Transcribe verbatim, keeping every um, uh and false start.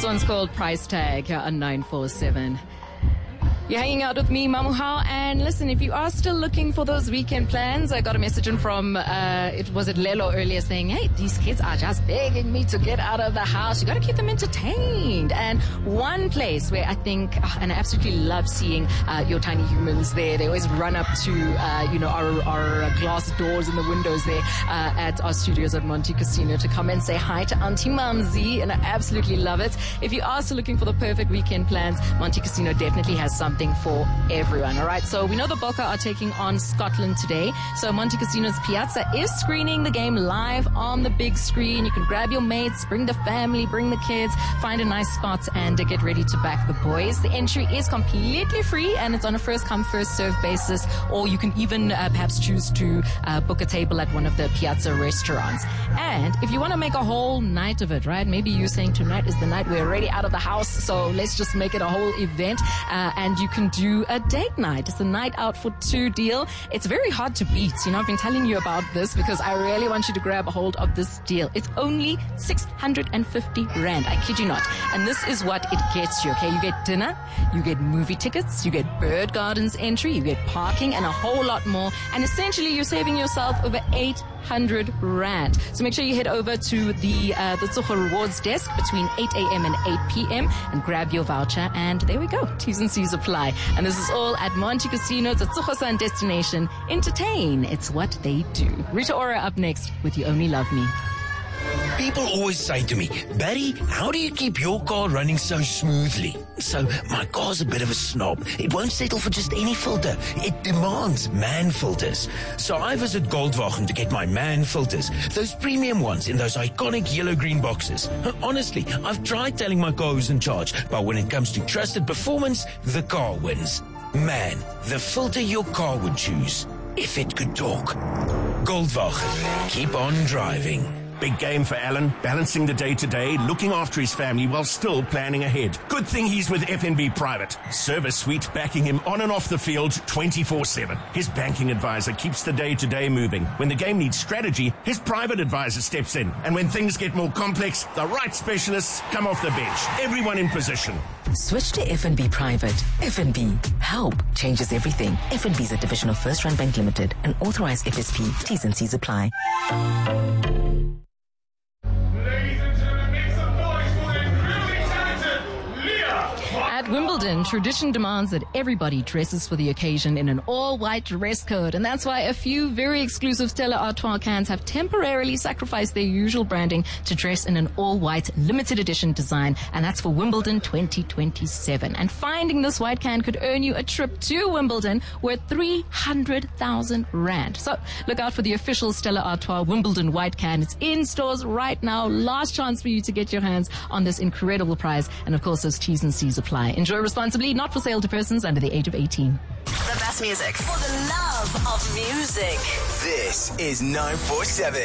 This one's called Price Tag here on nine four seven. You're hanging out with me, Mamuhao, and listen, if you are still looking for those weekend plans, I got a message in from, uh, it was it Lelo earlier saying, hey, these kids are just begging me to get out of the house. You got to keep them entertained. And one place where I think, oh, and I absolutely love seeing uh, your tiny humans there. They always run up to, uh, you know, our, our glass doors and the windows there uh, at our studios at Monte Casino to come and say hi to Auntie Mamzi, and I absolutely love it. If you are still looking for the perfect weekend plans, Monte Casino definitely has something for everyone. All right, so we know the Bokke are taking on Scotland today. So Monte Casino's Piazza is screening the game live on the big screen. You can grab your mates, bring the family, bring the kids, find a nice spot, and uh, get ready to back the boys. The entry is completely free, and it's on a first-come, first-served basis, or you can even uh, perhaps choose to uh, book a table at one of the Piazza restaurants. And if you want to make a whole night of it, right, maybe you're saying tonight is the night we're already out of the house, so let's just make it a whole event, uh, and you can do a date night. It's a night out for two deal. It's very hard to beat. You know, I've been telling you about this because I really want you to grab a hold of this deal. It's only six hundred fifty rand. I kid you not. And this is what it gets you, okay? You get dinner, you get movie tickets, you get Bird Gardens entry, you get parking, and a whole lot more. And essentially, you're saving yourself over eight hundred rand. So make sure you head over to the uh, the Tsogo Rewards desk between eight a.m. and eight p.m. and grab your voucher. And there we go. T's and C's apply. And this is all at Monte Casino. It's a Tsogo-san destination. Entertain. It's what they do. Rita Ora up next with You Only Love Me. People always say to me, Barry, how do you keep your car running so smoothly? So my car's a bit of a snob. It won't settle for just any filter. It demands MAN filters. So I visit Goldwagen to get my MAN filters, those premium ones in those iconic yellow-green boxes. Honestly, I've tried telling my car who's in charge, but when it comes to trusted performance, the car wins. MAN, the filter your car would choose, if it could talk. Goldwagen, keep on driving. Big game for Alan, balancing the day-to-day, looking after his family while still planning ahead. Good thing he's with F N B Private. Service Suite backing him on and off the field twenty-four seven. His banking advisor keeps the day-to-day moving. When the game needs strategy, his private advisor steps in. And when things get more complex, the right specialists come off the bench. Everyone in position. Switch to F N B Private. F N B. Help changes everything. F N B is a division of First Rand Bank Limited, an authorized F S P. T's and C's apply. At Wimbledon, tradition demands that everybody dresses for the occasion in an all-white dress code, and that's why a few very exclusive Stella Artois cans have temporarily sacrificed their usual branding to dress in an all-white limited edition design, and that's for Wimbledon twenty twenty-seven. And finding this white can could earn you a trip to Wimbledon worth three hundred thousand rand. So look out for the official Stella Artois Wimbledon white can. It's in stores right now. Last chance for you to get your hands on this incredible prize, and of course those T's and C's apply. Enjoy responsibly, not for sale to persons under the age of eighteen. The best music for the love of music. This is nine four seven.